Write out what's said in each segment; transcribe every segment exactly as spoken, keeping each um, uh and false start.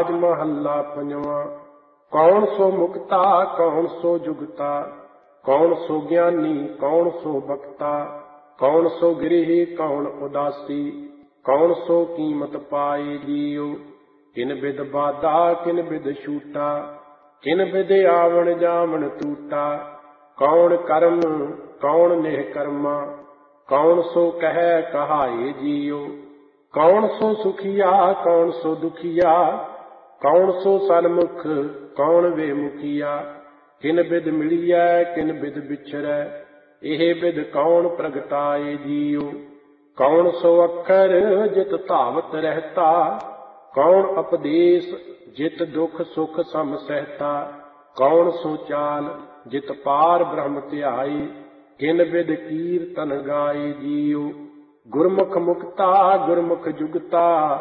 ਮਾਜ ਮਹੱਲਾ ਪੰਜਵਾਂ। ਕੌਣ ਸੋ ਮੁਕਤਾ ਕੌਣ ਸੋ ਜੁਗਤਾ, ਕੌਣ ਸੋ ਗਿਆਨੀ ਕੌਣ ਸੋ ਬਖਤਾ, ਕੌਣ ਸੋ ਗ੍ਰਹਿ ਕੌਣ ਉਦਾਸੀ, ਕੌਣ ਸੋ ਕੀਮਤ ਪਾਏ ਜੀਉ। ਕਿਨ ਬਿਦ ਬਾਧਾ ਕਿਨ ਬਿਦ ਛੂਟਾ, ਕਿਨ ਬਿਦ ਆਵਣ ਜਾਵਣ ਟੂਟਾ, ਕੌਣ ਕਰਮ ਕੌਣ ਨਿਹ ਕਰਮਾ, ਕੌਣ ਸੋ ਕਹਿ ਕਹਾਏ ਜੀਉ। ਕੌਣ ਸੋ ਸੁਖੀਆ ਕੌਣ ਸੋ ਦੁਖੀਆ, ਕੌਣ ਸੋ ਸਨਮੁਖ ਕੌਣ ਵੇ ਮੁਖੀਆ, ਕਿਨ ਬਿਦ ਮਿਲੀਐ ਕਿਨ ਬਿਦ ਵਿਛਰੈ, ਇਹ ਬਿਦ ਕੌਣ ਪ੍ਰਗਟਾਏ ਜੀਉ। ਕੌਣ ਸੋ ਅੱਖਰ ਜਿਤ ਧਾਵਤ ਰਹਿਤਾ, ਕੌਣ ਉਪਦੇਸ ਜਿਤ ਦੁਖ ਸੁਖ ਸਮ ਸਹਿਤਾ, ਕੌਣ ਸੋ ਚਾਲ ਜਿਤ ਪਾਰ ਬ੍ਰਹਮ ਧਿਆਈ, ਕਿਨ ਬਿਦ ਕੀਰਤਨ ਗਾਏ ਜੀਉ। ਗੁਰਮੁਖ ਮੁਕਤਾ ਗੁਰਮੁਖ ਜੁਗਤਾ,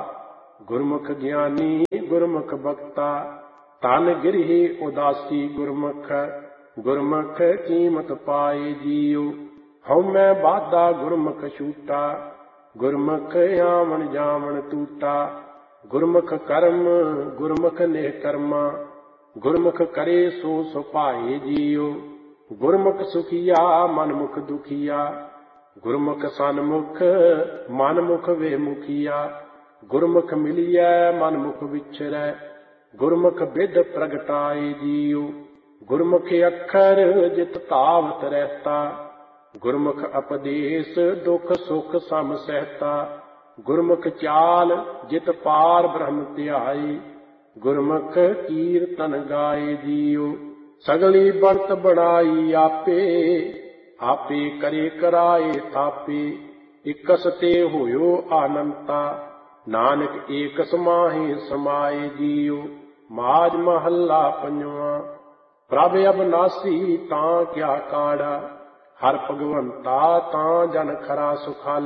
ਗੁਰਮੁਖ ਗਿਆਨੀ ਗੁਰਮੁਖ ਬਖਤਾ, ਤਨ ਗਿਰਹਿ ਉਦਾਸੀ ਗੁਰਮੁਖ, ਗੁਰਮੁਖ ਕੀਮਤ ਪਾਏ ਜੀਉ। ਹਉਮੈ ਬਾਧਾ ਗੁਰਮੁਖ ਛੂਟਾ, ਗੁਰਮੁਖ ਆਵਣ ਜਾਵਣ ਟੂਟਾ, ਗੁਰਮੁਖ ਕਰਮ ਗੁਰਮੁਖ ਨਿਹ ਕਰਮਾ, ਗੁਰਮੁਖ ਕਰੇ ਸੋ ਸੁਭਾਏ ਜੀਉ। ਗੁਰਮੁਖ ਸੁਖੀਆ ਮਨਮੁਖ ਦੁਖੀਆ, ਗੁਰਮੁਖ ਸਨਮੁਖ ਮਨਮੁਖ ਵੇ ਮੁਖੀਆ, ਗੁਰਮੁਖ ਮਿਲੀਐ ਮਨਮੁਖ ਵਿਛਰੈ, ਗੁਰਮੁਖ ਬਿਦ ਪ੍ਰਗਟਾਏ ਜੀਉ। ਗੁਰਮੁਖ ਅੱਖਰ ਜਿਤ ਧਾਵਤ ਰਹਿਤਾ, ਗੁਰਮੁਖ ਉਪਦੇਸ ਦੁਖ ਸੁਖ ਸਮ ਸਹਿਤਾ, ਗੁਰਮੁਖ ਚਾਲ ਜਿਤ ਪਾਰ ਬ੍ਰਹਮ ਧਿਆਈ, ਗੁਰਮੁਖ ਕੀਰਤਨ ਗਾਏ ਜੀਉ। ਸਗਲੀ ਬਣਤ ਬਣਾਈ ਆਪੇ, ਆਪੇ ਕਰੇ ਕਰਾਏ ਥਾਪੇ, ਇਕਸ ਤੇ ਹੋਇਓ ਆਨੰਤਾ, ਨਾਨਕ ਏਕ ਸਮਾਹੇ ਸਮਾਏ ਜੀਉ। ਮਾਜ ਮਹੱਲਾ ਪੰਜਵਾਂ। ਪ੍ਰਭ ਅਬਨਾਸੀ ਤਾਂ ਕਿਆ ਕਾੜਾ, ਹਰ ਭਗਵੰਤਾ ਤਾਂ ਜਨ ਖਰਾ ਸੁਖਾਲਾ।